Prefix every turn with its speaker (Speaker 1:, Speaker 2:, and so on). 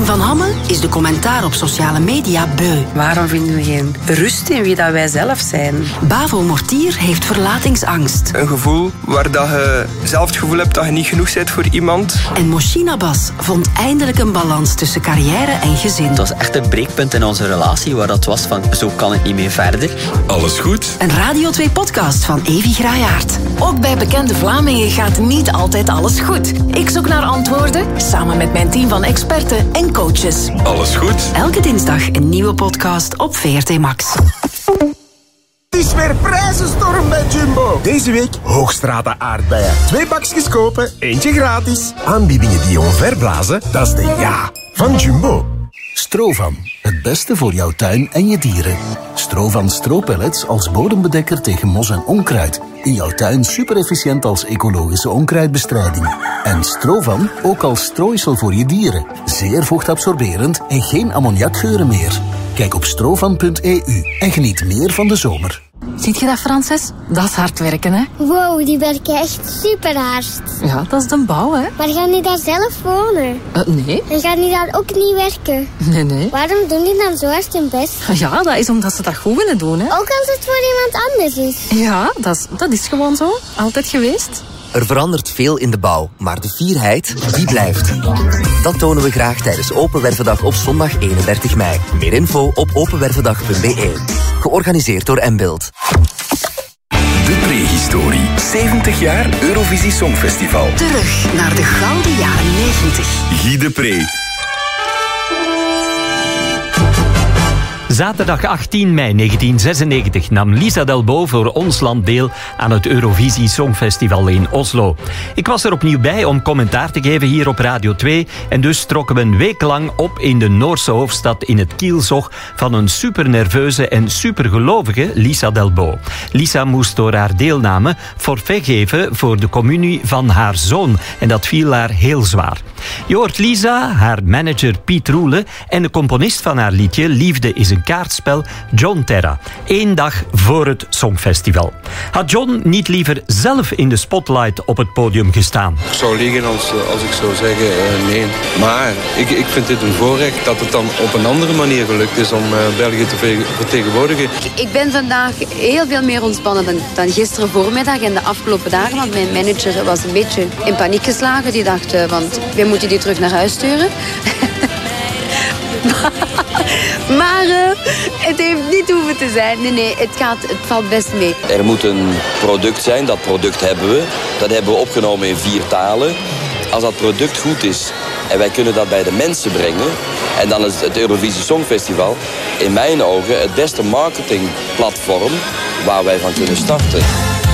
Speaker 1: Tim van Hamme is de commentaar op sociale media beu.
Speaker 2: Waarom vinden we geen rust in wie dat wij zelf zijn?
Speaker 1: Bavo Mortier heeft verlatingsangst.
Speaker 3: Een gevoel waar dat je zelf het gevoel hebt dat je niet genoeg bent voor iemand.
Speaker 1: En Moschina Bas vond eindelijk een balans tussen carrière en gezin.
Speaker 4: Het was echt een breekpunt in onze relatie waar dat was van zo kan het niet meer verder.
Speaker 5: Alles goed?
Speaker 1: Een Radio 2 podcast van Evi Graayaert.
Speaker 6: Ook bij bekende Vlamingen gaat niet altijd alles goed. Ik zoek naar antwoorden samen met mijn team van experten en coaches.
Speaker 5: Alles goed?
Speaker 1: Elke dinsdag een nieuwe podcast op VRT Max.
Speaker 7: Het is weer prijzenstorm bij Jumbo. Deze week Hoogstrata aardbeien. 2 bakjes kopen, eentje gratis. Aanbiedingen die omverblazen, dat is de ja van Jumbo.
Speaker 8: Strovan, het beste voor jouw tuin en je dieren. Strovan stropellets als bodembedekker tegen mos en onkruid. In jouw tuin super efficiënt als ecologische onkruidbestrijding. En Strovan ook als strooisel voor je dieren. Zeer vochtabsorberend en geen ammoniakgeuren meer. Kijk op strovan.eu en geniet meer van de zomer.
Speaker 6: Ziet je dat, Frances? Dat is hard werken, hè?
Speaker 9: Wow, die werken echt super hard.
Speaker 6: Ja, dat is de bouw, hè?
Speaker 9: Maar gaan die daar zelf wonen?
Speaker 6: Nee.
Speaker 9: En gaan die daar ook niet werken?
Speaker 6: Nee.
Speaker 9: Waarom doen die dan zo hard hun best?
Speaker 6: Ja, dat is omdat ze dat goed willen doen, hè?
Speaker 9: Ook als het voor iemand anders is.
Speaker 6: Ja, dat is gewoon zo. Altijd geweest.
Speaker 10: Er verandert veel in de bouw, maar de fierheid, die blijft. Dat tonen we graag tijdens Open Wervendag op zondag 31 mei. Meer info op openwervendag.be. Georganiseerd door Mbuild.
Speaker 5: De prehistorie. 70 jaar Eurovisie Songfestival.
Speaker 1: Terug naar de gouden jaren 90.
Speaker 5: Guy de Pre.
Speaker 11: Zaterdag 18 mei 1996 nam Lisa Delbo voor ons land deel aan het Eurovisie Songfestival in Oslo. Ik was er opnieuw bij om commentaar te geven hier op Radio 2 en dus trokken we een week lang op in de Noorse hoofdstad in het kielzog van een supernerveuze en supergelovige Lisa Delbo. Lisa moest door haar deelname forfait geven voor de communie van haar zoon en dat viel haar heel zwaar. Je hoort Lisa, haar manager Piet Roele en de componist van haar liedje Liefde is een kaartspel, John Terra. 1 dag voor het Songfestival. Had John niet liever zelf in de spotlight op het podium gestaan?
Speaker 12: Ik zou liegen als ik zou zeggen nee. Maar ik vind dit een voorrecht dat het dan op een andere manier gelukt is om België te vertegenwoordigen.
Speaker 13: Ik ben vandaag heel veel meer ontspannen dan gisteren voormiddag en de afgelopen dagen. Want mijn manager was een beetje in paniek geslagen. Die dacht, want wij moeten die terug naar huis sturen. Maar het heeft niet hoeven te zijn. Nee, het valt best mee.
Speaker 14: Er moet een product zijn, dat product hebben we. Dat hebben we opgenomen in 4 talen. Als dat product goed is en wij kunnen dat bij de mensen brengen, en dan is het Eurovisie Songfestival in mijn ogen het beste marketingplatform waar wij van kunnen starten.